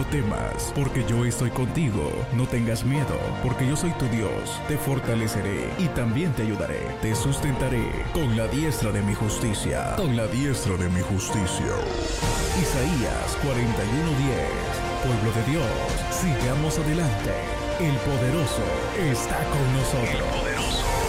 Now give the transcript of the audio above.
temas, porque yo estoy contigo. No tengas miedo, porque yo soy tu Dios. Te fortaleceré y también te ayudaré. Te sustentaré con la diestra de mi justicia. Con la diestra de mi justicia. Isaías 41:10. Pueblo de Dios, sigamos adelante. El poderoso está con nosotros. El poderoso